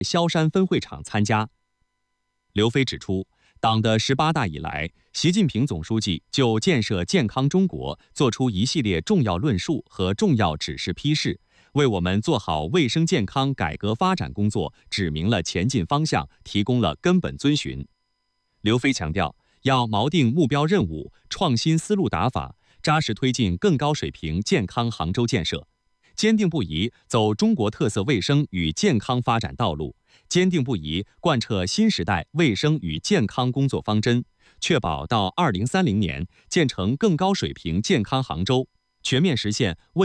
萧山分会场参加。刘飞指出，党的18大以来，习近平总书记就建设健康中国作出一系列重要论述和重要指示批示，为我们做好卫生健康改革发展工作指明了前进方向，提供了根本遵循。刘飞强调，要锚定目标任务，创新思路打法，扎实推进更高水平健康杭州建设，坚定不移走中国特色卫生与健康发展道路，坚定不移贯彻新时代卫生与健康工作方针，确保到2030年建成更高水平健康杭州，全面实现卫